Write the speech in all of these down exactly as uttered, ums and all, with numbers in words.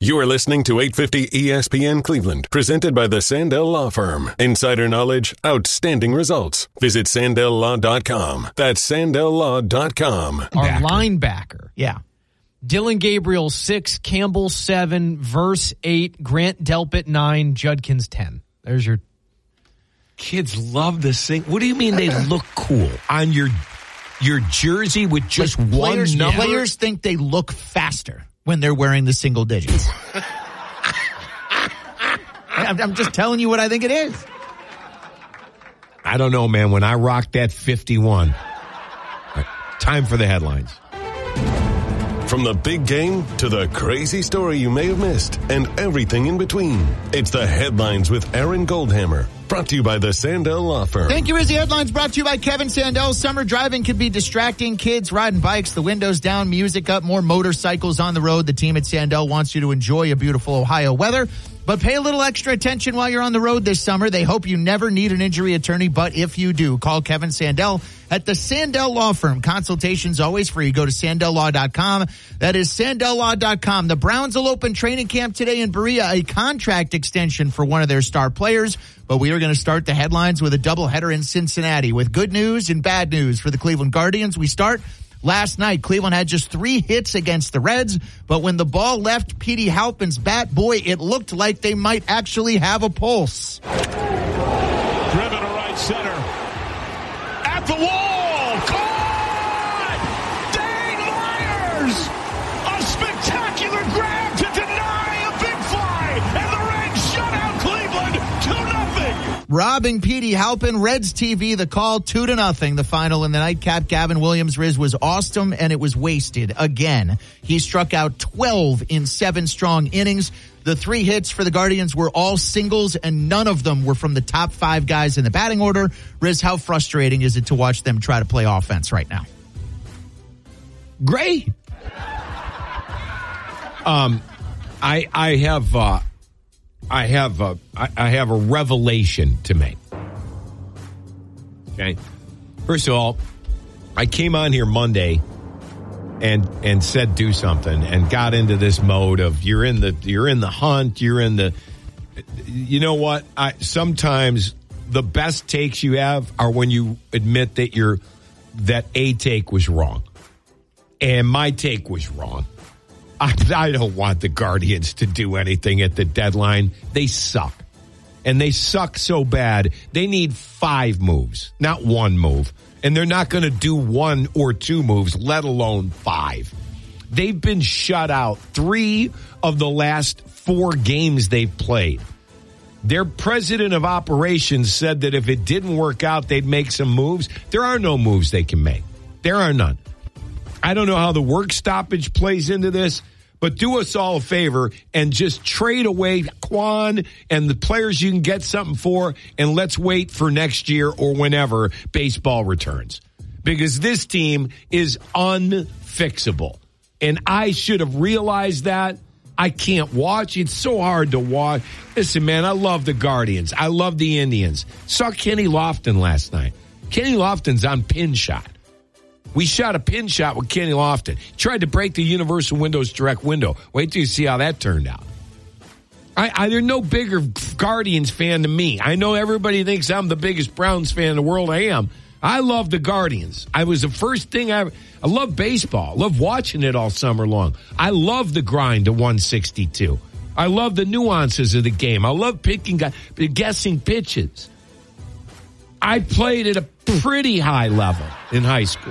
You are listening to eight fifty E S P N Cleveland, presented by the Sandell Law Firm. Insider knowledge, outstanding results. Visit Sandell Law dot com. That's Sandell Law dot com. Our linebacker. Yeah. Dillon Gabriel, six. Campbell, seven. Verse, eight. Grant Delpit, nine. Judkins, ten. There's your... Kids love this thing. What do you mean they look cool on your your jersey with just like one players, number? Players think they look faster when they're wearing the single digits. I'm, I'm just telling you what I think it is. I don't know, man. When I rocked that fifty-one, right, time for the headlines. From the big game to the crazy story you may have missed and everything in between. It's the Headlines with Aaron Goldhammer. Brought to you by the Sandell Law Firm. Thank you, Rizzy. Headlines brought to you by Kevin Sandell. Summer driving can be distracting. Kids riding bikes, the windows down, music up, more motorcycles on the road. The team at Sandell wants you to enjoy a beautiful Ohio weather. But pay a little extra attention while you're on the road this summer. They hope you never need an injury attorney, but if you do, call Kevin Sandell at the Sandell Law Firm. Consultation's always free. Go to Sandell Law dot com. That is Sandell Law dot com. The Browns will open training camp today in Berea, a contract extension for one of their star players. But we are going to start the headlines with a doubleheader in Cincinnati with good news and bad news for the Cleveland Guardians. We start last night. Cleveland had just three hits against the Reds, but when the ball left Petey Halpin's bat, boy, it looked like they might actually have a pulse. Driven to right center. At the wall. Caught! Dane Myers! A spectacular grab to deny a big fly, and the Reds shut out Cleveland two nothing. Robbing Petey Halpin, Reds T V, the call two to nothing. The final in the nightcap. Gavin Williams, Riz, was awesome, and it was wasted again. He struck out twelve in seven strong innings. The three hits for the Guardians were all singles, and none of them were from the top five guys in the batting order. Riz, how frustrating is it to watch them try to play offense right now? Great. Um, I I have uh, I have a I, I have a revelation to make. Okay, first of all, I came on here Monday and and said do something and got into this mode of you're in the you're in the hunt, you're in the you know what? I sometimes the best takes you have are when you admit that you're that a take was wrong. And my take was wrong. I, I don't want the Guardians to do anything at the deadline. They suck. And they suck so bad, they need five moves, not one move. And they're not going to do one or two moves, let alone five. They've been shut out three of the last four games they've played. Their president of operations said that if it didn't work out, they'd make some moves. There are no moves they can make. There are none. I don't know how the work stoppage plays into this, but do us all a favor and just trade away Quan and the players you can get something for, and let's wait for next year or whenever baseball returns. Because this team is unfixable. And I should have realized that. I can't watch. It's so hard to watch. Listen, man, I love the Guardians. I love the Indians. Saw Kenny Lofton last night. Kenny Lofton's on pin shot. We shot a pin shot with Kenny Lofton. Tried to break the Universal Windows direct window. Wait till you see how that turned out. I, I, there's no bigger Guardians fan than me. I know everybody thinks I'm the biggest Browns fan in the world. I am. I love the Guardians. I was the first thing I I love baseball. I love watching it all summer long. I love the grind to one sixty-two. I love the nuances of the game. I love picking, guessing pitches. I played at a pretty high level in high school.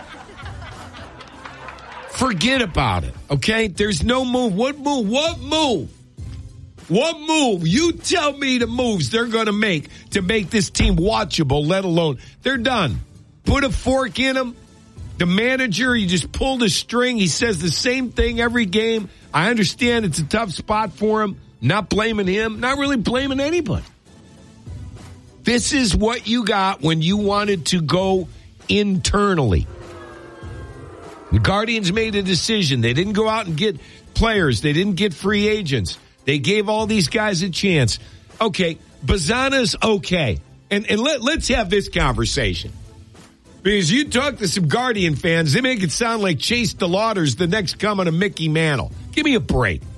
Forget about it, okay? There's no move. What move? What move? What move? You tell me the moves they're going to make to make this team watchable, let alone they're done. Put a fork in them. The manager, you just pulled a string. He says the same thing every game. I understand it's a tough spot for him. Not blaming him. Not really blaming anybody. This is what you got when you wanted to go internally. The Guardians made a decision. They didn't go out and get players. They didn't get free agents. They gave all these guys a chance. Okay, Bazana's okay. And and let, let's have this conversation. Because you talk to some Guardian fans, they make it sound like Chase DeLauder's the next coming of Mickey Mantle. Give me a break.